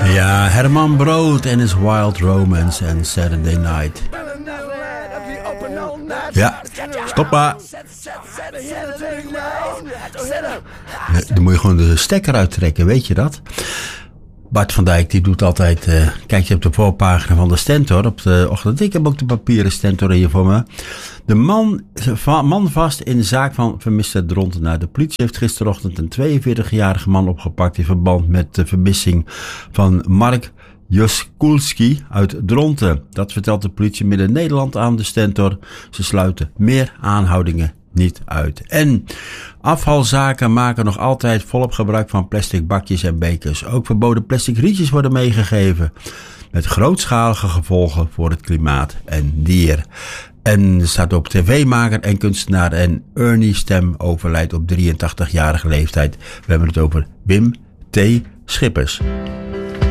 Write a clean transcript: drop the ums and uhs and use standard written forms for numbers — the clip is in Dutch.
Ja, Herman Brood en his Wild Romance en Saturday Night. Ja, stop maar. Dan moet je gewoon de stekker uittrekken, weet je dat? Bart van Dijk die doet altijd, kijk je op de voorpagina van de Stentor, op de ochtend. Ik heb ook de papieren Stentor hier voor me. De man vast in de zaak van vermiste Drontenaar. De politie heeft gisterochtend een 42-jarige man opgepakt in verband met de vermissing van Mark Joskulski uit Dronten. Dat vertelt de politie Midden-Nederland aan de Stentor. Ze sluiten meer aanhoudingen niet uit. En afvalzaken maken nog altijd volop gebruik van plastic bakjes en bekers. Ook verboden plastic rietjes worden meegegeven. Met grootschalige gevolgen voor het klimaat en dier. En er staat op tv-maker en kunstenaar en Ernie Stem overlijdt op 83-jarige leeftijd. We hebben het over Wim T. Schippers.